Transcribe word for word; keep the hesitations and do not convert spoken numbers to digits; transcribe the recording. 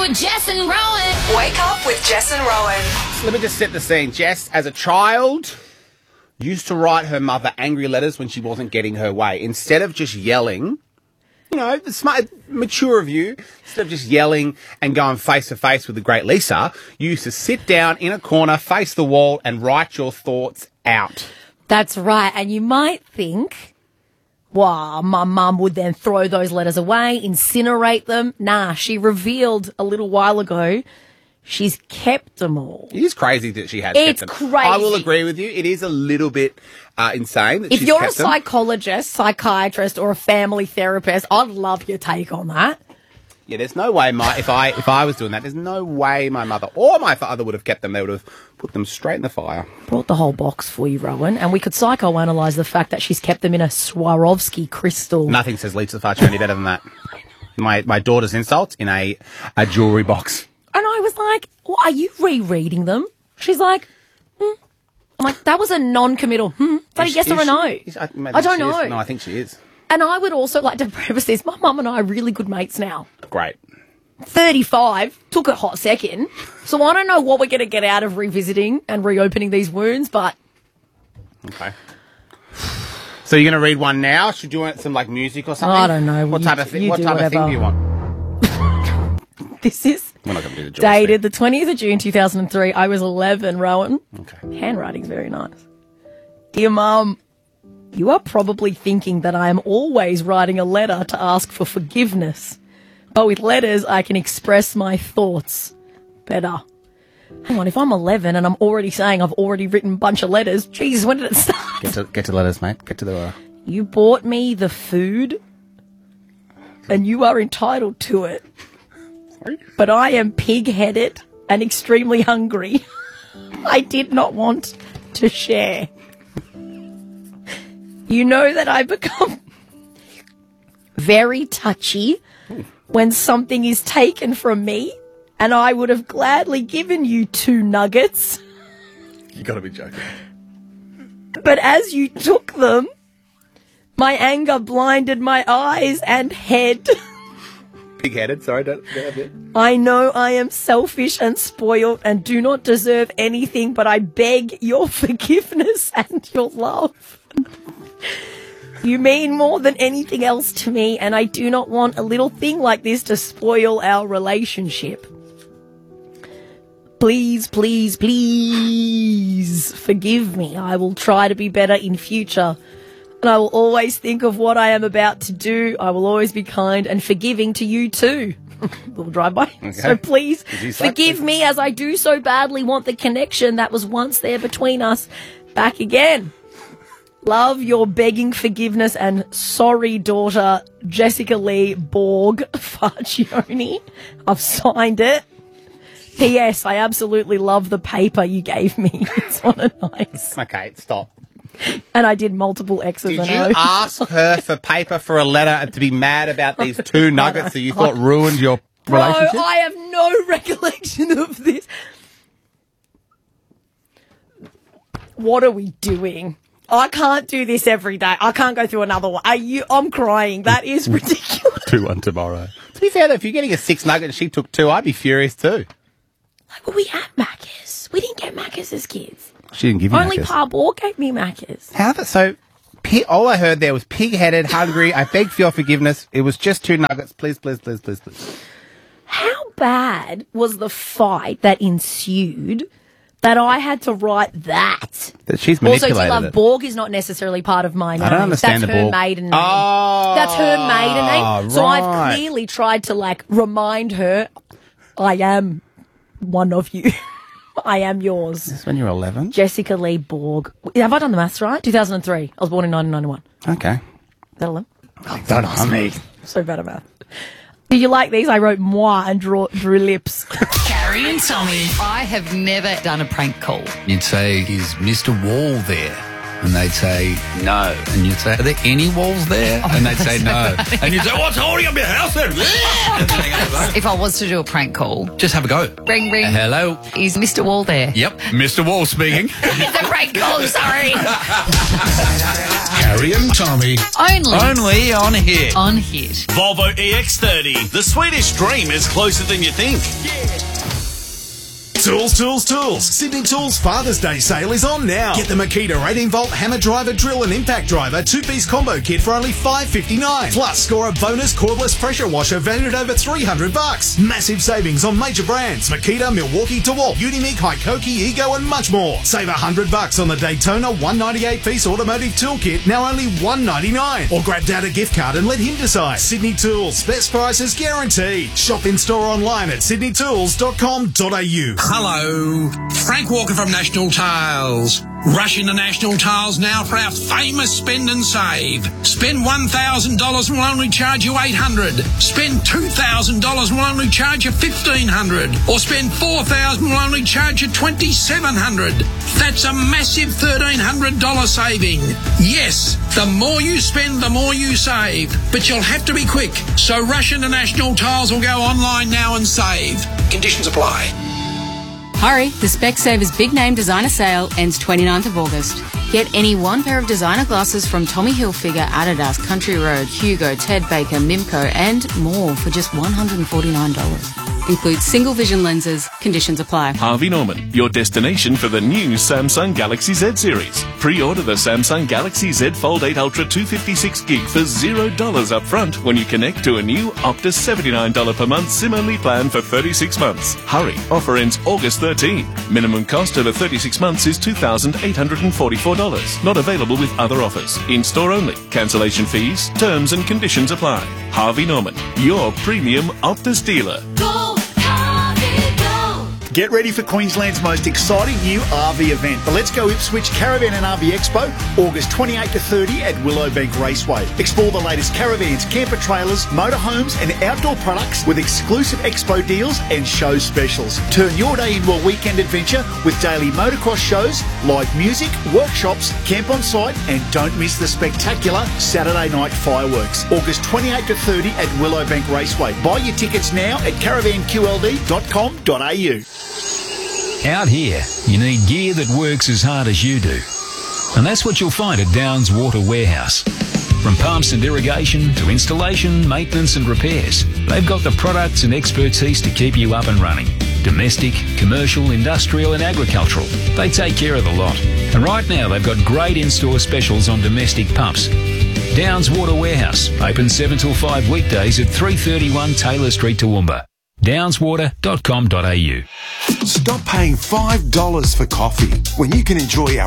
with Jess and Rowan. Wake up with Jess and Rowan. So let me just set the scene. Jess, as a child, used to write her mother angry letters when she wasn't getting her way. Instead of just yelling, you know, the smart, mature of you, instead of just yelling and going face to face with the great Lisa, you used to sit down in a corner, face the wall, and write your thoughts out. That's right. And you might think, well, my mum would then throw those letters away, incinerate them. Nah, she revealed a little while ago she's kept them all. It is crazy that she has It's kept them. crazy. I will agree with you. It is a little bit uh, insane that If she's you're a kept them. psychologist, psychiatrist, or a family therapist, I'd love your take on that. Yeah, there's no way my if I if I was doing that, there's no way my mother or my father would have kept them. They would have put them straight in the fire. Brought the whole box for you, Rowan, and we could psychoanalyse the fact that she's kept them in a Swarovski crystal. Nothing says Lisa Farcher any better than that. My my daughter's insults in a a jewellery box. And I was like, well, are you rereading them? She's like, hmm. I'm like, that was a non-committal, hmm. Is that a Is- yes or is a she- no? is- I, maybe I don't she is. know. No, I think she is. And I would also like to preface this. My mum and I are really good mates now. Great. thirty-five, took a hot second. So I don't know what we're going to get out of revisiting and reopening these wounds, but... Okay. So you're going to read one now? Should you want some like music or something? I don't know. What You- type of thing? you What do type of thing whatever. do you want? This is We're not going to do the Jaws dated thing. the twentieth of June two thousand three. I was eleven, Rowan. Okay. Handwriting's very nice. Dear Mum, you are probably thinking that I am always writing a letter to ask for forgiveness. But with letters, I can express my thoughts better. Hang on, if I'm eleven and I'm already saying I've already written a bunch of letters, Jesus, when did it start? Get to get to the letters, mate. Get to the letter. You bought me the food, and you are entitled to it. Sorry? But I am pig-headed and extremely hungry. I did not want to share. You know that I become very touchy when something is taken from me, and I would have gladly given you two nuggets. You got to be joking. But as you took them, my anger blinded my eyes and head. Pig-headed. Sorry, don't go a bit. I know I am selfish and spoiled and do not deserve anything, but I beg your forgiveness and your love. You mean more than anything else to me, and I do not want a little thing like this to spoil our relationship. Please, please, please forgive me. I will try to be better in future. And I will always think of what I am about to do. I will always be kind and forgiving to you too. Little drive-by. Okay. So please Did you suck? forgive me as I do so badly want the connection that was once there between us back again. Love, your begging forgiveness and sorry daughter, Jessica Lee Borg Farchione. I've signed it. P S. I absolutely love the paper you gave me. It's on a nice. Okay, stop. And I did multiple X's Did and you O's. ask her for paper for a letter and to be mad about these two nuggets that you thought ruined your Bro, relationship? I have no recollection of this. What are we doing? I can't do this every day. I can't go through another one. Are you? I'm crying. That is ridiculous. Two one tomorrow. To be fair, though, if you're getting a six nugget and she took two, I'd be furious too. Like, well, we had Macca's. We didn't get Macca's as kids. She didn't give you Only Macca's. Pa Borg gave me Macca's. How that? So, pi- all I heard there was pig-headed, hungry. I beg for your forgiveness. It was just two nuggets. Please, please, please, please, please. How bad was the fight that ensued that I had to write that? That she's Also, manipulated to love it. Borg is not necessarily part of my name. I don't understand That's the her Borg. maiden name. Oh, That's her maiden name. So I've right. clearly tried to like remind her, I am one of you. I am yours. That's when you're eleven. Jessica Lee Borg. Have I done the maths right? two thousand three. I was born in nineteen ninety-one. Okay. Is that eleven? Don't ask me. So bad at math. Do you like these? I wrote moi and draw, drew lips. Carrie and Tommy. I have never done a prank call. You'd say, is Mister Wall there? And they'd say, no. And you'd say, are there any walls there? Oh, and they'd say, no. And you'd say, what's holding up your house then? If I was to do a prank call, Just have a go. ring, ring. Hello. Is Mister Wall there? Yep, Mister Wall speaking. It's a prank call, sorry. Harry and Tommy. Only Only on Hit. on Hit. Volvo E X thirty. The Swedish dream is closer than you think. Tools, tools, tools. Sydney Tools Father's Day sale is on now. Get the Makita eighteen volt hammer driver, drill and impact driver two-piece combo kit for only five fifty-nine. Plus, score a bonus cordless pressure washer valued at over three hundred bucks. Massive savings on major brands: Makita, Milwaukee, DeWalt, Unimig, Hikoki, Ego and much more. Save one hundred bucks on the Daytona one ninety-eight piece automotive tool kit, now only one ninety-nine. Or grab Dad a gift card and let him decide. Sydney Tools, best prices guaranteed. Shop in store online at sydney tools dot com dot a u. Hello, Frank Walker from National Tiles. Rush into National Tiles now for our famous spend and save. Spend one thousand dollars and we'll only charge you eight hundred dollars. Spend two thousand dollars and we'll only charge you fifteen hundred dollars. Or spend four thousand dollars and we'll only charge you twenty-seven hundred dollars. That's a massive thirteen hundred dollars saving. Yes, the more you spend, the more you save. But you'll have to be quick. So rush into National Tiles or go online now and save. Conditions apply. Hurry, the Specsavers Big Name Designer Sale ends twenty-ninth of August. Get any one pair of designer glasses from Tommy Hilfiger, Adidas, Country Road, Hugo, Ted Baker, Mimco and more for just one hundred forty-nine dollars. Includes single vision lenses. Conditions apply. Harvey Norman, your destination for the new Samsung Galaxy Z series. Pre-order the Samsung Galaxy Z Fold eight Ultra two fifty-six gig for zero dollars up front when you connect to a new Optus seventy-nine dollars per month SIM-only plan for thirty-six months. Hurry, offer ends August thirteenth. Minimum cost over thirty-six months is two thousand eight hundred forty-four dollars. Not available with other offers. In-store only. Cancellation fees, terms and conditions apply. Harvey Norman, your premium Optus dealer. Go, Harvey, go. Get ready for Queensland's most exciting new R V event, the Let's Go Ipswich Caravan and R V Expo, August twenty-eighth to thirtieth at Willowbank Raceway. Explore the latest caravans, camper trailers, motorhomes and outdoor products with exclusive expo deals and show specials. Turn your day into a weekend adventure with daily motocross shows, live music, workshops, camp on site and don't miss the spectacular Saturday night fireworks. August twenty-eighth to thirtieth at Willowbank Raceway. Buy your tickets now at caravan q l d dot com dot a u. Out here, you need gear that works as hard as you do. And that's what you'll find at Downs Water Warehouse. From pumps and irrigation to installation, maintenance and repairs, they've got the products and expertise to keep you up and running. Domestic, commercial, industrial and agricultural. They take care of the lot. And right now they've got great in-store specials on domestic pumps. Downs Water Warehouse, open seven till five weekdays at three thirty-one Taylor Street, Toowoomba. downs water dot com dot a u. Stop paying five dollars for coffee when you can enjoy our